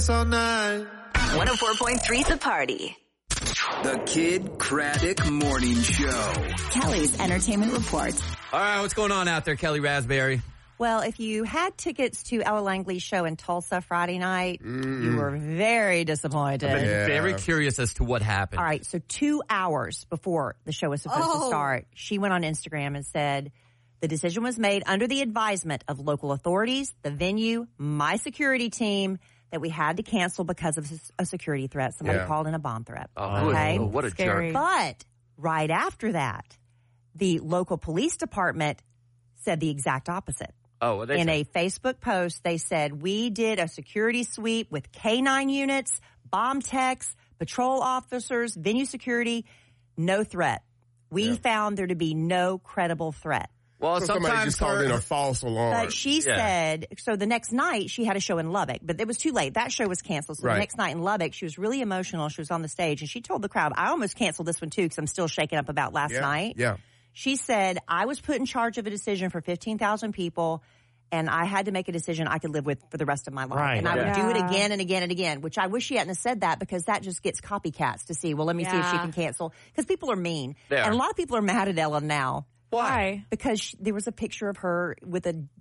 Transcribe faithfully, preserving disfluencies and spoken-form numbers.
all night. one oh four point three The Party. The Kid Craddock Morning Show. Kelly's Entertainment Report. All right, what's going on out there, Kelly Raspberry? Well, if you had tickets to Ella Langley's show in Tulsa Friday night, mm. you were very disappointed. I've been yeah. very curious as to what happened. All right, so two hours before the show was supposed oh. to start, she went on Instagram and said, the decision was made under the advisement of local authorities, the venue, my security team, that we had to cancel because of a security threat. Somebody yeah. called in a bomb threat. Oh, okay? oh what a Scary. jerk. But right after that, the local police department said the exact opposite. Oh, well, they in said- a Facebook post, they said, we did a security sweep with K nine units, bomb techs, patrol officers, venue security, no threat. We yeah. found there to be no credible threat. Well, so somebody just called in a false alarm. But she yeah. said, so the next night she had a show in Lubbock, but it was too late. That show was canceled. So right. the next night in Lubbock, she was really emotional. She was on the stage and she told the crowd, I almost canceled this one too because I'm still shaken up about last yeah. night. Yeah. She said, I was put in charge of a decision for fifteen thousand people and I had to make a decision I could live with for the rest of my life. Right. And I yeah. would do it again and again and again, which I wish she hadn't said that because that just gets copycats to see, well, let me yeah. see if she can cancel. Because people are mean. They are. And a lot of people are mad at Ella now. Why? Because she, there was a picture of her with a